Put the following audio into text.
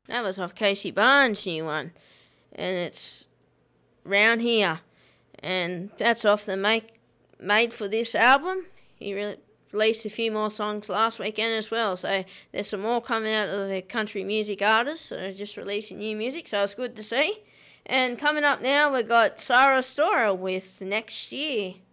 That was off Casey Barnes' new one, and it's Round Here, and that's off the Made for This album. He released a few more songs last weekend as well, so there's some more coming out of the country music artists that are just releasing new music, so it's good to see. And coming up now, we've got Sarah Storer with Next Year.